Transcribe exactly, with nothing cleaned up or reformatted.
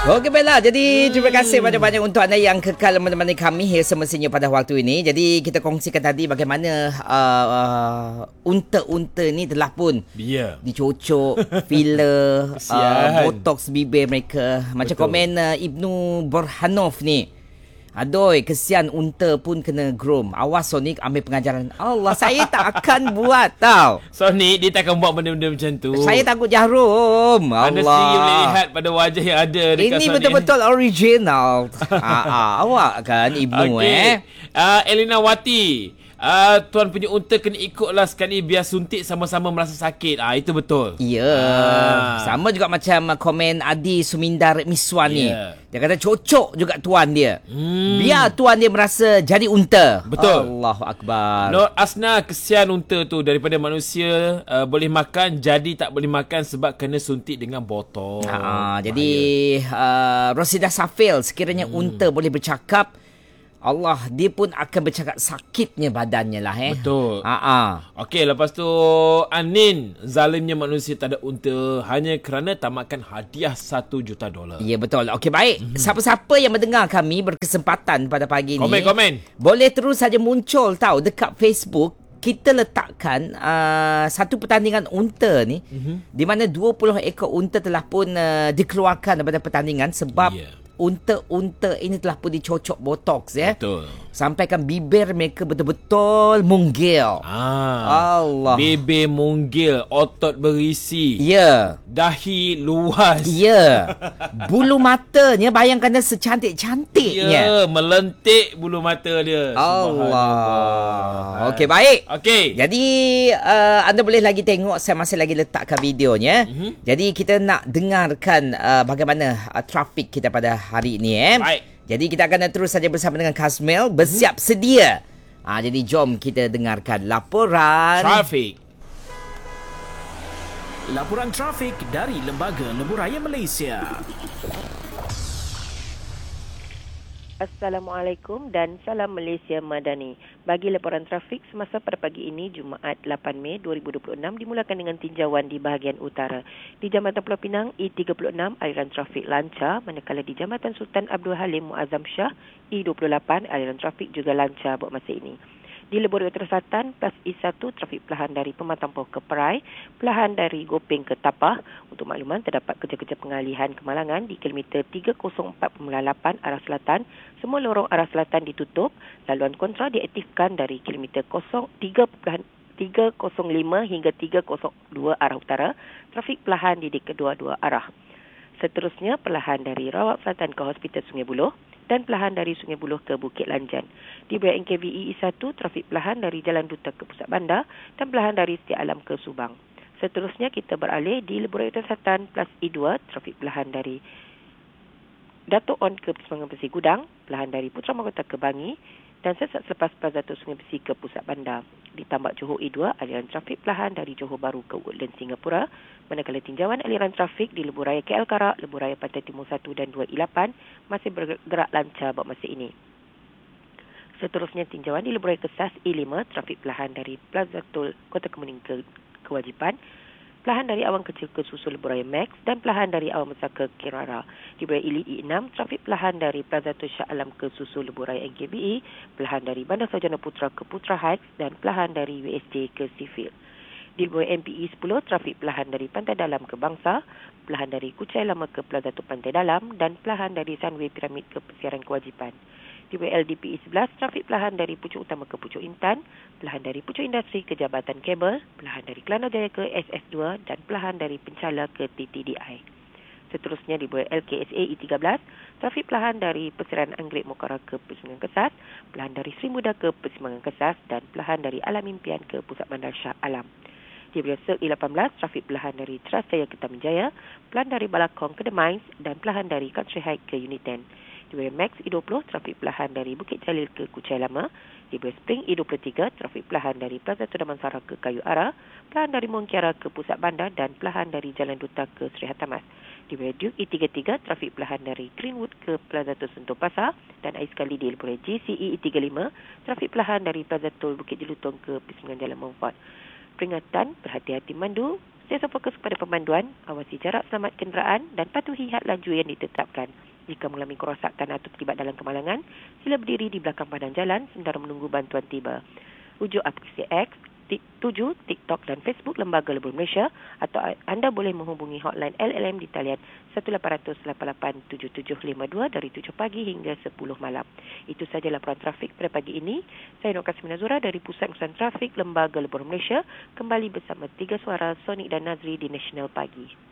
Okey baiklah, jadi terima kasih banyak-banyak untuk anda yang kekal menemani kami semestinya pada waktu ini. Jadi kita kongsikan tadi bagaimana uh, uh, unta-unta ni telah pun yeah. dicocok filler, uh, botox bibir mereka. Macam Betul. komen uh, Ibnu Borhanov ni. Aduh, kesian unta pun kena groom. Awas Sonic ambil pengajaran. Allah, saya tak akan buat tau. Sonic, dia takkan buat benda-benda macam tu. Saya takut jarum. Allah. Anda sendiri boleh lihat pada wajah yang ada dekat Ini Sonic. betul-betul original. ah, ah, awak kan Ibnu okay. eh. Uh, Elina Wati. Uh, tuan punya unta kena ikutlah sekali biar suntik sama-sama merasa sakit. Ah, itu betul. Ya. Yeah. Ah. Sama juga macam komen Adi Sumindar Miswan yeah. ni. Dia kata cocok juga tuan dia. Hmm. Biar tuan dia merasa jadi unta. Betul. Allahu Akbar. Nur Asna, kesian unta tu daripada manusia uh, boleh makan jadi tak boleh makan sebab kena suntik dengan botol. Ah, jadi uh, Rosidah Safil, sekiranya hmm. unta boleh bercakap, Allah, dia pun akan bercakap sakitnya badannya lah eh. Betul. Ha-ha. Okey, lepas tu Anin, zalimnya manusia tak ada unta hanya kerana tak makan hadiah satu juta dolar. Ya, betul. Okey, baik. Mm-hmm. Siapa-siapa yang mendengar kami berkesempatan pada pagi komen, ni. Komen, boleh terus saja muncul tahu dekat Facebook. Kita letakkan uh, satu pertandingan unta ni. Mm-hmm. Di mana dua puluh ekor unta telah pun uh, dikeluarkan daripada pertandingan sebab yeah. unta-unta ini telah pun dicocok botox ya. Betul. Sampaikan bibir mereka betul-betul munggil. Ah. Allah. Bibir munggil, otot berisi. Ya. Dahi luas. Ya. Bulu matanya bayangkan dia secantik-cantiknya. Ya, melentik bulu mata dia. Allah. Okey, baik. Okey. Jadi uh, anda boleh lagi tengok, saya masih lagi letakkan videonya. Mm-hmm. Jadi kita nak dengarkan uh, bagaimana uh, trafik kita pada hari ini eh. Baik. Jadi kita akan terus saja bersama dengan Kasmil bersiap hmm. sedia. Ah, jadi jom kita dengarkan laporan trafik. Laporan trafik dari Lembaga Lebuh Raya Malaysia. Assalamualaikum dan salam Malaysia Madani. Bagi laporan trafik semasa pada pagi ini Jumaat lapan Mei dua ribu dua puluh enam dimulakan dengan tinjauan di bahagian utara. Di Jambatan Pulau Pinang E tiga puluh enam aliran trafik lancar, manakala di Jambatan Sultan Abdul Halim Muazzam Shah E dua puluh lapan aliran trafik juga lancar buat masa ini. Di Leburi Utara Selatan, plus E satu, trafik perlahan dari Pematang Poh ke Perai, perlahan dari Gopeng ke Tapah. Untuk makluman, terdapat kerja-kerja pengalihan kemalangan di kilometer tiga kosong empat lapan arah selatan. Semua lorong arah selatan ditutup. Laluan kontra diaktifkan dari kilometer tiga kosong lima hingga tiga kosong dua arah utara. Trafik perlahan di kedua-dua arah. Seterusnya, perlahan dari Rawak Selatan ke Hospital Sungai Buloh dan perlahan dari Sungai Buloh ke Bukit Lanjan. Di bawah N K V E E satu, trafik perlahan dari Jalan Duta ke Pusat Bandar dan perlahan dari Setia Alam ke Subang. Seterusnya, kita beralih di Lebuh Utara Selatan plus E dua, trafik perlahan dari Dato' On ke Persimpangan Besi Gudang, perlahan dari Putra Mahkota ke Bangi dan sesaat selepas Plaza Dato' Sungai Besi ke Pusat Bandar. Di Tambak Johor E dua, aliran trafik perlahan dari Johor Bahru ke Woodlands Singapura, manakala tinjauan aliran trafik di Lebuh Raya K L Karak, Lebuh Raya Pantai Timur satu dan dua E lapan masih bergerak lancar buat masa ini. Seterusnya, tinjauan di Lebuh Raya Kesas E lima, trafik perlahan dari Plaza Tol Kota Kemuning ke Kewajipan, perlahan dari Awang Kecil ke Susul Lebuh Raya Max dan perlahan dari Awang Besar ke Kirara. Di Lebuh Raya Elite E enam, trafik perlahan dari Plaza Tol Shah Alam ke Susul Lebuh Raya N K B E, perlahan dari Bandar Sarjana Putra ke Putra Heights dan perlahan dari W S J ke Seafield. Di Lebuh Raya M P E sepuluh, trafik perlahan dari Pantai Dalam ke Bangsa, perlahan dari Kuchai Lama ke Plaza Tol Pantai Dalam dan perlahan dari Sunway Pyramid ke Persiaran Kewajipan. Di L D P E sebelas, trafik perlahan dari Pucuk Utama ke Pucuk Intan, perlahan dari Pucuk Industri ke Jabatan Kabel, perlahan dari Kelana Jaya ke S S dua dan perlahan dari Penchala ke T T D I. Seterusnya di L K S A E tiga belas, trafik perlahan dari Persiaran Anggrek Mokara ke Persimpangan Kesas, perlahan dari Sri Muda ke Persimpangan Kesas dan perlahan dari Alam Impian ke Pusat Bandar Shah Alam. Di Sel E lapan belas, trafik perlahan dari Trustaya ke Tamanjaya, perlahan dari Balakong ke The Mines dan perlahan dari Country Heights ke Uniten. Di Max E dua puluh, trafik perlahan dari Bukit Jalil ke Kuchai Lama. Di Spring E dua puluh tiga, trafik perlahan dari Plaza Tudamansara ke Kayu Ara, perlahan dari Mongkiara ke Pusat Bandar dan perlahan dari Jalan Duta ke Sri Hatamas. Di Duke E tiga puluh tiga, trafik perlahan dari Greenwood ke Plaza Tol Sentul Pasar dan air sekali di Lebuh J C E E tiga puluh lima, trafik perlahan dari Plaza Tol Bukit Jelutong ke Persimpangan Jalan Montfort. Peringatan, berhati-hati mandu, Sentiasa fokus pada pemanduan, awasi jarak selamat kenderaan dan patuhi had laju yang ditetapkan. Jika mengalami kerosakan atau terlibat dalam kemalangan, sila berdiri di belakang padan jalan sementara menunggu bantuan tiba. Ujuk aplikasi X, tujuh, TikTok dan Facebook Lembaga Lebur Malaysia atau anda boleh menghubungi hotline L L M di talian satu lapan kosong kosong lapan lapan tujuh tujuh lima dua dari tujuh pagi hingga sepuluh malam. Itu saja laporan trafik pada pagi ini. Saya Nur Kasmina Zura dari Pusat Urusan Trafik Lembaga Lebur Malaysia kembali bersama tiga suara Sonik dan Nazri di Nasional Pagi.